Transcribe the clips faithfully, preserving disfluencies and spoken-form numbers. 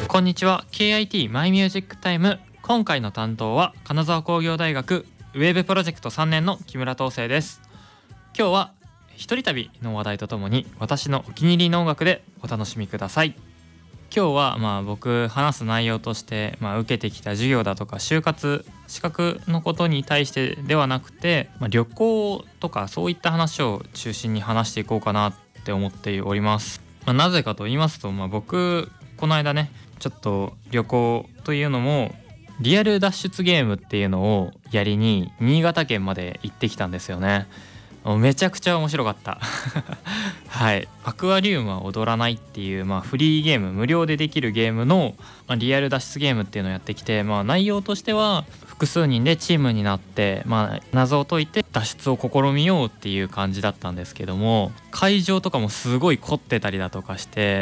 こんにちは。 ケーアイティー マイミュージックタイム。今回の担当は金沢工業大学ウェブプロジェクトさんねんの木村東生です。今日は一人旅の話題とともに私のお気に入りの音楽でお楽しみください。今日はまあ僕話す内容として、まあ、受けてきた授業だとか就活資格のことに対してではなくて、まあ、旅行とかそういった話を中心に話していこうかなって思っております。まあ、なぜかと言いますと、まあ、僕この間ねちょっと旅行というのもリアル脱出ゲームっていうのをやりに新潟県まで行ってきたんですよね。めちゃくちゃ面白かったはい、アクアリウムは踊らないっていう、まあ、フリーゲーム無料でできるゲームの、まあ、リアル脱出ゲームっていうのをやってきて、まあ、内容としては複数人でチームになって、まあ、謎を解いて脱出を試みようっていう感じだったんですけども、会場とかもすごい凝ってたりだとかして、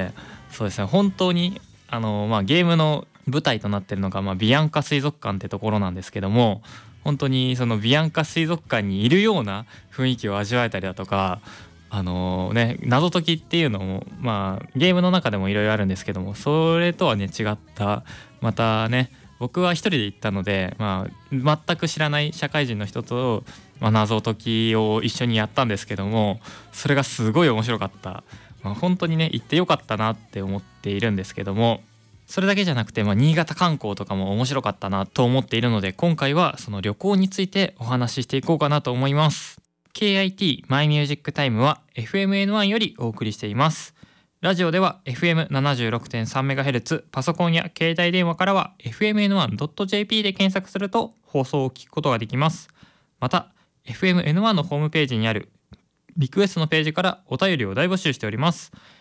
そうですね、本当にあの、まあ、ゲームの舞台となってるのが、まあ、ビアンカ水族館ってところなんですけども、本当にそのビアンカ水族館にいるような雰囲気を味わえたりだとか、あのね、謎解きっていうのもまあゲームの中でもいろいろあるんですけども、それとはね違ったまたね、僕は一人で行ったので、まあ、全く知らない社会人の人と、まあ、謎解きを一緒にやったんですけども、それがすごい面白かった。まあ、本当にね行ってよかったなって思っているんですけども、それだけじゃなくて、まあ、新潟観光とかも面白かったなと思っているので、今回はその旅行についてお話ししていこうかなと思います。 ケーアイティー マイミュージックタイムは エフエムエヌワン よりお送りしています。ラジオでは エフエムななじゅうろくてんさんメガヘルツ、 パソコンや携帯電話からは エフエムエヌワンドットジェーピー で検索すると放送を聞くことができます。また エフエムエヌワン のホームページにあるリクエストのページからお便りを大募集しております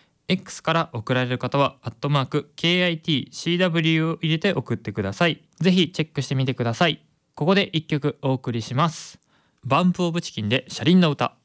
。X から送られる方はアットマーク ケーアイティーシーダブリュー を入れて送ってください。ぜひチェックしてみてください。ここでいっきょくお送りします。バンプオブチキンで車輪の歌。